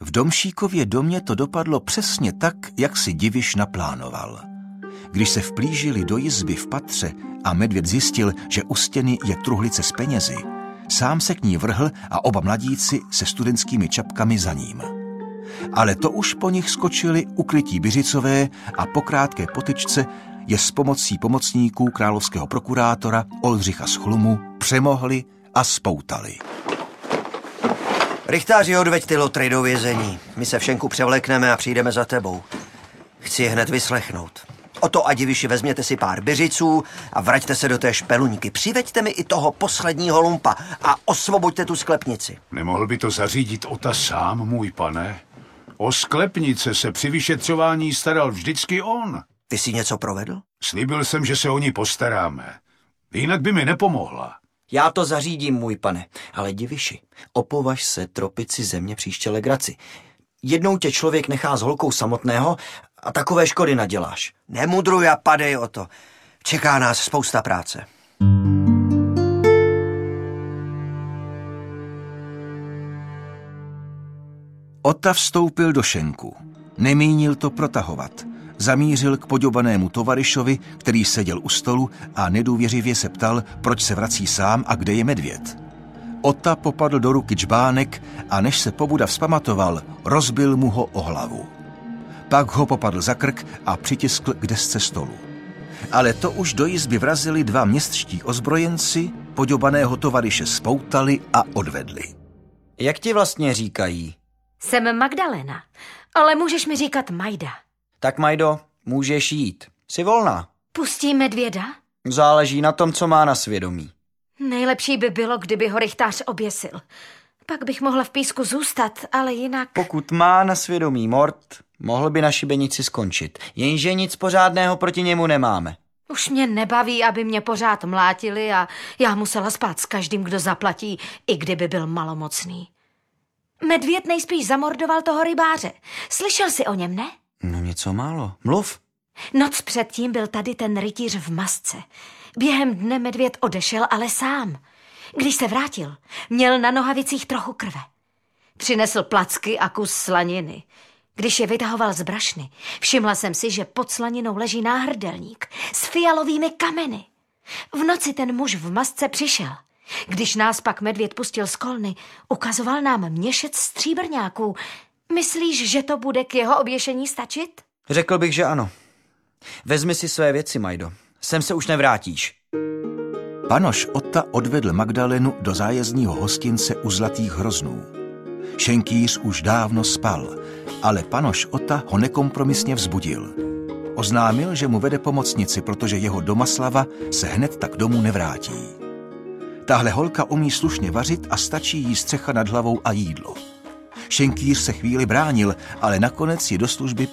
V Domšíkově domě to dopadlo přesně tak, jak si Diviš naplánoval. Když se vplížili do jizby v patře a medvěd zjistil, že u stěny je truhlice s penězi, sám se k ní vrhl a oba mladíci se studentskými čapkami za ním. Ale to už po nich skočili ukrytí Byřicové a po krátké potyčce je s pomocí pomocníků královského prokurátora Oldřicha z Chlumu přemohli a spoutali. Rychtáři, odveď ty lotry do vězení. My se v šenku převlekneme a přijdeme za tebou. Chci je hned vyslechnout. Oto a Diviši, vezměte si pár Byřiců a vraťte se do té špeluňky. Přiveďte mi i toho posledního lumpa a osvoboďte tu sklepnici. Nemohl by to zařídit Ota sám, můj pane? O sklepnice se při vyšetřování staral vždycky on. Ty jsi něco provedl? Slíbil jsem, že se o ní postaráme. Jinak by mi nepomohla. Já to zařídím, můj pane, ale Diviši, opovaž se tropit si země příště legraci. Jednou tě člověk nechá s holkou samotného a takové škody naděláš. Nemudruj a padej o to. Čeká nás spousta práce. Ota vstoupil do šenku. Nemínil to protahovat. Zamířil k poďobanému tovaryšovi, který seděl u stolu a nedůvěřivě se ptal, proč se vrací sám a kde je medvěd. Ota popadl do ruky džbánek a než se pobuda vzpamatoval, rozbil mu ho o hlavu. Pak ho popadl za krk a přitiskl k desce stolu. Ale to už do jizby vrazili dva městští ozbrojenci, poďobaného tovaryše spoutali a odvedli. Jak ti vlastně říkají? Jsem Magdalena, ale můžeš mi říkat Majda. Tak, Majdo, můžeš jít. Jsi volná. Pustí medvěda? Záleží na tom, co má na svědomí. Nejlepší by bylo, kdyby ho rychtář oběsil. Pak bych mohla v písku zůstat, ale jinak... Pokud má na svědomí mort, mohl by na šibenici skončit. Jenže nic pořádného proti němu nemáme. Už mě nebaví, aby mě pořád mlátili a já musela spát s každým, kdo zaplatí, i kdyby byl malomocný. Medvěd nejspíš zamordoval toho rybáře. Slyšel jsi o něm, ne? No něco málo. Mluv. Noc předtím byl tady ten rytíř v masce. Během dne medvěd odešel, ale sám. Když se vrátil, měl na nohavicích trochu krve. Přinesl placky a kus slaniny. Když je vytahoval z brašny, všimla jsem si, že pod slaninou leží náhrdelník s fialovými kameny. V noci ten muž v masce přišel. Když nás pak medvěd pustil z kolny, ukazoval nám měšec stříbrňáků. Myslíš, že to bude k jeho oběšení stačit? Řekl bych, že ano. Vezmi si své věci, Majdo. Sem se už nevrátíš. Panoš Ota odvedl Magdalenu do zájezdního hostince u Zlatých hroznů. Šenkýř už dávno spal, ale panoš Ota ho nekompromisně vzbudil. Oznámil, že mu vede pomocnici, protože jeho Domaslava se hned tak domů nevrátí. Tahle holka umí slušně vařit a stačí jí střecha nad hlavou a jídlo. Šenkýř se chvíli bránil, ale nakonec ji do služby